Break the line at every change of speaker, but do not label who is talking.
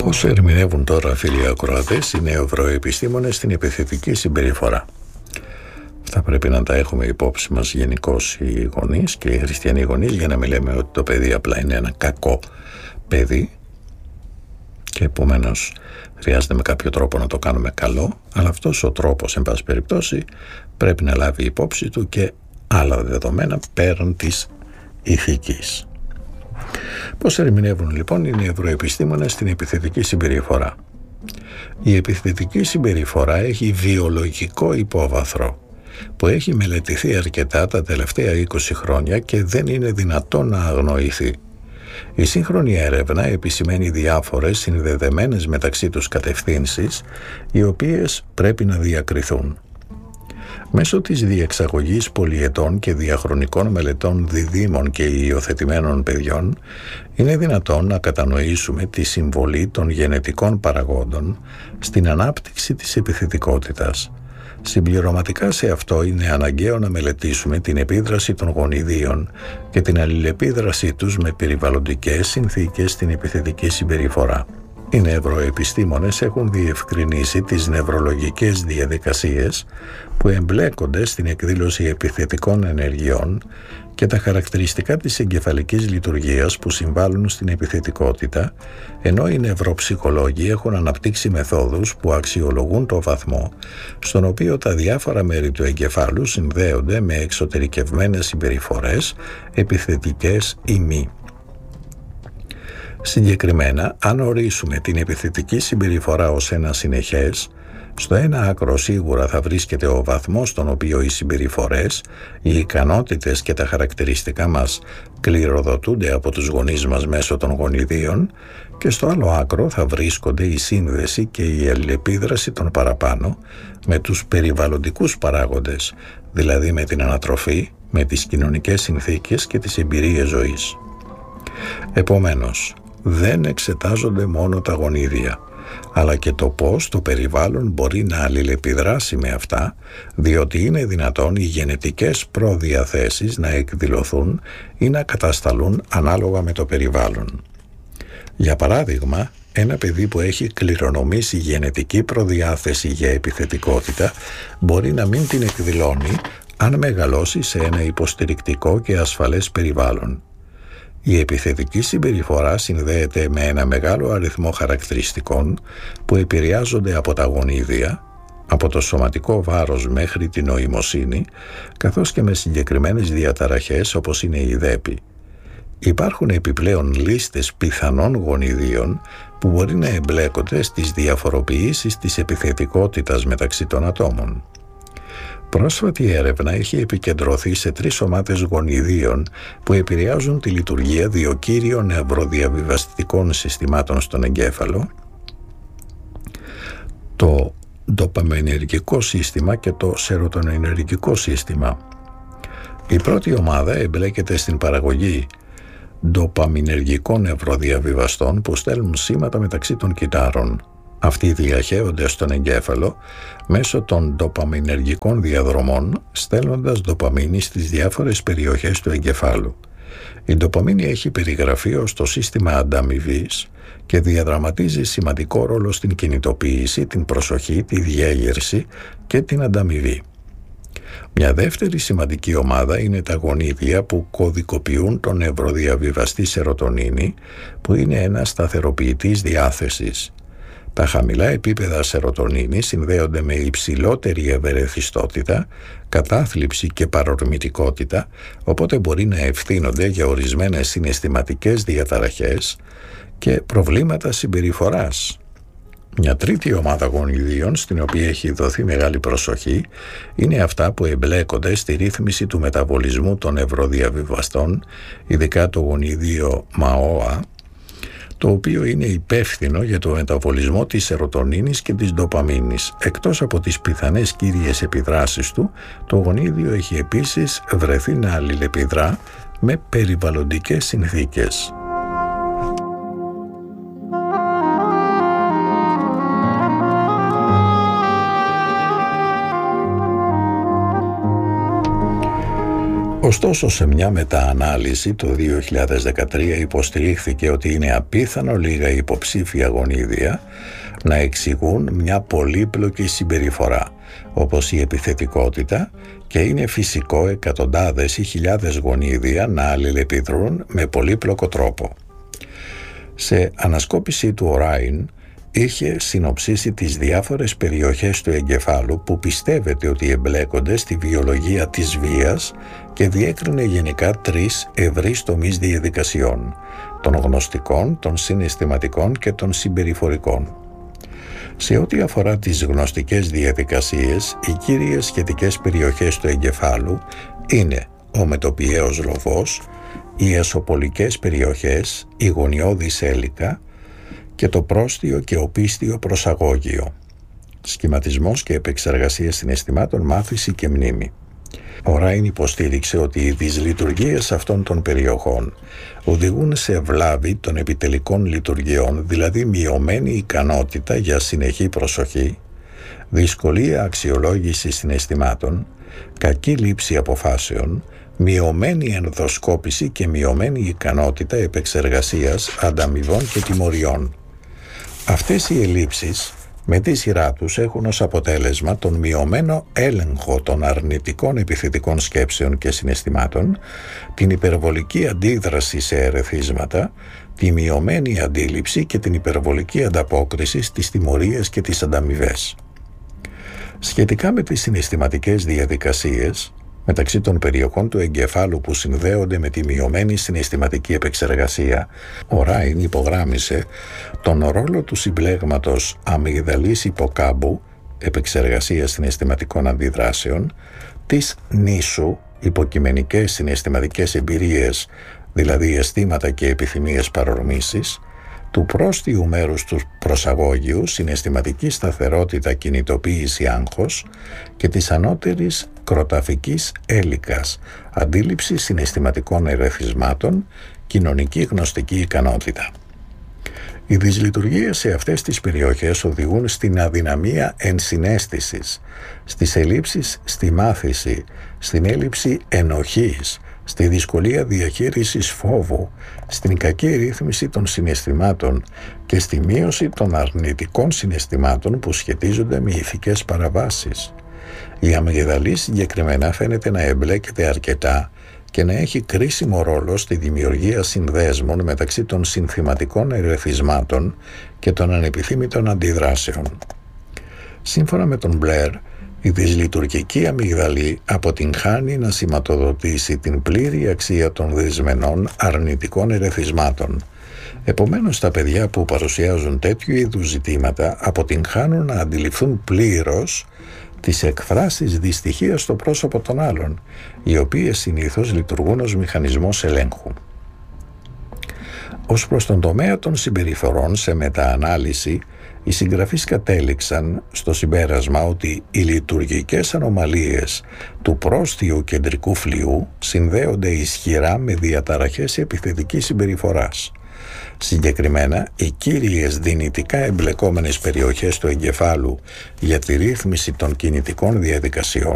Πώς ερμηνεύουν τώρα, φίλοι ακροατές, οι νευροεπιστήμονες την επιθετική συμπεριφορά? Θα πρέπει να τα έχουμε υπόψη μας γενικώς οι γονείς και οι χριστιανοί γονείς, για να μην λέμε ότι το παιδί απλά είναι ένα κακό παιδί και επομένως χρειάζεται με κάποιο τρόπο να το κάνουμε καλό, αλλά αυτός ο τρόπος, εν πάση περιπτώσει, πρέπει να λάβει υπόψη του και άλλα δεδομένα πέραν της ηθικής. Πώς ερμηνεύουν λοιπόν οι νευροεπιστήμονες την επιθετική συμπεριφορά? Η επιθετική συμπεριφορά έχει βιολογικό υπόβαθρο που έχει μελετηθεί αρκετά τα τελευταία 20 χρόνια και δεν είναι δυνατόν να αγνοηθεί. Η σύγχρονη έρευνα επισημαίνει διάφορες συνδεδεμένες μεταξύ τους κατευθύνσεις, οι οποίες πρέπει να διακριθούν. Μέσω της διεξαγωγής πολυετών και διαχρονικών μελετών διδήμων και υιοθετημένων παιδιών είναι δυνατόν να κατανοήσουμε τη συμβολή των γενετικών παραγόντων στην ανάπτυξη της επιθετικότητας. Συμπληρωματικά σε αυτό είναι αναγκαίο να μελετήσουμε την επίδραση των γονιδίων και την αλληλεπίδρασή τους με περιβαλλοντικές συνθήκες στην επιθετική συμπεριφορά. Οι νευροεπιστήμονες έχουν διευκρινίσει τις νευρολογικές διαδικασίες που εμπλέκονται στην εκδήλωση επιθετικών ενεργειών και τα χαρακτηριστικά της εγκεφαλικής λειτουργίας που συμβάλλουν στην επιθετικότητα, ενώ οι νευροψυχολόγοι έχουν αναπτύξει μεθόδους που αξιολογούν το βαθμό στον οποίο τα διάφορα μέρη του εγκεφάλου συνδέονται με εξωτερικευμένες συμπεριφορές, επιθετικές ή μη. Συγκεκριμένα, αν ορίσουμε την επιθετική συμπεριφορά ως ένα συνεχές, στο ένα άκρο σίγουρα θα βρίσκεται ο βαθμός στον οποίο οι συμπεριφορές, οι ικανότητες και τα χαρακτηριστικά μας κληροδοτούνται από τους γονείς μας μέσω των γονιδίων, και στο άλλο άκρο θα βρίσκονται η σύνδεση και η αλληλεπίδραση των παραπάνω με τους περιβαλλοντικούς παράγοντες, δηλαδή με την ανατροφή, με τις κοινωνικές συνθήκες και τις εμπειρίες ζωής. Επομένως, δεν εξετάζονται μόνο τα γονίδια, αλλά και το πώς το περιβάλλον μπορεί να αλληλεπιδράσει με αυτά, διότι είναι δυνατόν οι γενετικές προδιαθέσεις να εκδηλωθούν ή να κατασταλούν ανάλογα με το περιβάλλον. Για παράδειγμα, ένα παιδί που έχει κληρονομήσει γενετική προδιάθεση για επιθετικότητα μπορεί να μην την εκδηλώνει αν μεγαλώσει σε ένα υποστηρικτικό και ασφαλές περιβάλλον. Η επιθετική συμπεριφορά συνδέεται με ένα μεγάλο αριθμό χαρακτηριστικών που επηρεάζονται από τα γονίδια, από το σωματικό βάρος μέχρι την νοημοσύνη, καθώς και με συγκεκριμένες διαταραχές όπως είναι η δέπη. Υπάρχουν επιπλέον λίστες πιθανών γονιδίων που μπορεί να εμπλέκονται στις διαφοροποιήσεις της επιθετικότητας μεταξύ των ατόμων. Πρόσφατη έρευνα έχει επικεντρωθεί σε 3 ομάδες γονιδίων που επηρεάζουν τη λειτουργία 2 κύριων νευροδιαβιβαστικών συστημάτων στον εγκέφαλο, το ντοπαμινεργικό σύστημα και το σερωτονινεργικό σύστημα. Η πρώτη ομάδα εμπλέκεται στην παραγωγή ντοπαμινεργικών νευροδιαβιβαστών που στέλνουν σήματα μεταξύ των κυττάρων. Αυτοί διαχέονται στον εγκέφαλο μέσω των ντοπαμινεργικών διαδρομών, στέλνοντας ντοπαμίνη στις διάφορες περιοχές του εγκεφάλου. Η ντοπαμίνη έχει περιγραφεί ως το σύστημα ανταμοιβής και διαδραματίζει σημαντικό ρόλο στην κινητοποίηση, την προσοχή, τη διέγερση και την ανταμοιβή. Μια δεύτερη σημαντική ομάδα είναι τα γονίδια που κωδικοποιούν τον νευροδιαβιβαστή σερωτονίνη, που είναι ένας σταθεροποιητής διάθεσης. Τα χαμηλά επίπεδα σερωτονίνης συνδέονται με υψηλότερη ευερεθιστότητα, κατάθλιψη και παρορμητικότητα, οπότε μπορεί να ευθύνονται για ορισμένες συναισθηματικές διαταραχές και προβλήματα συμπεριφοράς. Μια τρίτη ομάδα γονιδίων, στην οποία έχει δοθεί μεγάλη προσοχή, είναι αυτά που εμπλέκονται στη ρύθμιση του μεταβολισμού των νευροδιαβιβαστών, ειδικά το γονίδιο ΜΑΟΑ, το οποίο είναι υπεύθυνο για το μεταβολισμό της σερωτονίνης και της ντοπαμίνης. Εκτός από τις πιθανές κύριες επιδράσεις του, το γονίδιο έχει επίσης βρεθεί να αλληλεπιδρά με περιβαλλοντικές συνθήκες. Ωστόσο, σε μια μεταανάλυση το 2013 υποστηρίχθηκε ότι είναι απίθανο λίγα υποψήφια γονίδια να εξηγούν μια πολύπλοκη συμπεριφορά, όπως η επιθετικότητα, και είναι φυσικό εκατοντάδες ή χιλιάδες γονίδια να αλληλεπιδρούν με πολύπλοκο τρόπο. Σε ανασκόπηση του ο Ράιν είχε συνοψίσει τις διάφορες περιοχές του εγκεφάλου που πιστεύεται ότι εμπλέκονται στη βιολογία της βίας και διέκρινε γενικά 3 ευρύς τομείς διαδικασιών: των γνωστικών, των συναισθηματικών και των συμπεριφορικών. Σε ό,τι αφορά τις γνωστικές διαδικασίες, οι κύριες σχετικές περιοχές του εγκεφάλου είναι ο μετοπιαίος λοβός, οι εσωπολικές περιοχές, η γωνιώδης έλικα και το πρόστιο και οπίστιο προσαγώγιο. Σχηματισμός και επεξεργασία συναισθημάτων, μάθηση και μνήμη. Ο Ράιν υποστήριξε ότι οι δυσλειτουργίες αυτών των περιοχών οδηγούν σε βλάβη των επιτελικών λειτουργιών, δηλαδή μειωμένη ικανότητα για συνεχή προσοχή, δυσκολία αξιολόγησης συναισθημάτων, κακή λήψη αποφάσεων, μειωμένη ενδοσκόπηση και μειωμένη ικανότητα επεξεργασίας ανταμοιβών και τιμωριών. Αυτές οι ελλείψεις με τη σειρά τους έχουν ως αποτέλεσμα τον μειωμένο έλεγχο των αρνητικών επιθετικών σκέψεων και συναισθημάτων, την υπερβολική αντίδραση σε ερεθίσματα, τη μειωμένη αντίληψη και την υπερβολική ανταπόκριση στις τιμωρίες και τις ανταμοιβές. Σχετικά με τις συναισθηματικές διαδικασίες, μεταξύ των περιοχών του εγκεφάλου που συνδέονται με τη μειωμένη συναισθηματική επεξεργασία, ο Ράιν υπογράμμισε τον ρόλο του συμπλέγματος αμυγδαλής υποκάμπου, επεξεργασία συναισθηματικών αντιδράσεων, της νήσου, υποκειμενικές συναισθηματικές εμπειρίες, δηλαδή αισθήματα και επιθυμίες παρορμήσεις, του πρόστιου μέρους του προσαγώγιου, συναισθηματική σταθερότητα, κινητοποίηση, άγχος, και της ανώτερης κροταφικής έλικας, αντίληψη συναισθηματικών ερεθισμάτων, κοινωνική γνωστική ικανότητα. Οι δυσλειτουργίες σε αυτές τις περιοχές οδηγούν στην αδυναμία ενσυναίσθησης, στις ελλείψεις στη μάθηση, στην έλλειψη ενοχής, στη δυσκολία διαχείρισης φόβου, στην κακή ρύθμιση των συναισθημάτων και στη μείωση των αρνητικών συναισθημάτων που σχετίζονται με ηθικές παραβάσεις. Η αμυγδαλή συγκεκριμένα φαίνεται να εμπλέκεται αρκετά και να έχει κρίσιμο ρόλο στη δημιουργία συνδέσμων μεταξύ των συνθηματικών ερεθισμάτων και των ανεπιθύμητων αντιδράσεων. Σύμφωνα με τον Μπλερ, η δυσλειτουργική αμυγδαλή αποτυγχάνει να σηματοδοτήσει την πλήρη αξία των δυσμενών αρνητικών ερεθισμάτων. Επομένως, τα παιδιά που παρουσιάζουν τέτοιου είδους ζητήματα αποτυγχάνουν να αντιληφθούν πλήρως τις εκφράσεις δυστυχίας στο πρόσωπο των άλλων, οι οποίες συνήθως λειτουργούν ως μηχανισμός ελέγχου. Ως προς τον τομέα των συμπεριφορών, σε μεταανάλυση, οι συγγραφείς κατέληξαν στο συμπέρασμα ότι οι λειτουργικές ανομαλίες του πρόστιου κεντρικού φλοιού συνδέονται ισχυρά με διαταραχές επιθετικής συμπεριφοράς. Συγκεκριμένα, οι κύριες δυνητικά εμπλεκόμενες περιοχές του εγκεφάλου για τη ρύθμιση των κινητικών διαδικασιών